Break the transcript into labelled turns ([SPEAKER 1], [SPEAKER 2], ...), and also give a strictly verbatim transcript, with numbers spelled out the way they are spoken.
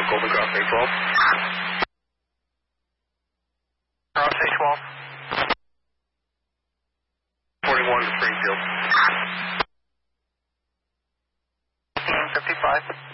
[SPEAKER 1] Golden Cross A twelve. Cross A twelve. forty-one to Springfield. fifteen fifty-five.